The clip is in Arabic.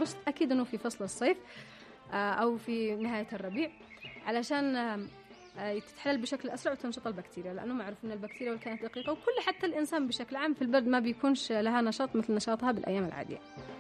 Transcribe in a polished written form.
الأغسطس، أكيد أنه في فصل الصيف أو في نهاية الربيع، علشان تتحلل بشكل أسرع وتنشط البكتيريا، لأنه معروف أن البكتيريا والكائنات دقيقة، وكل حتى الإنسان بشكل عام في البرد ما بيكونش لها نشاط مثل نشاطها بالأيام العادية.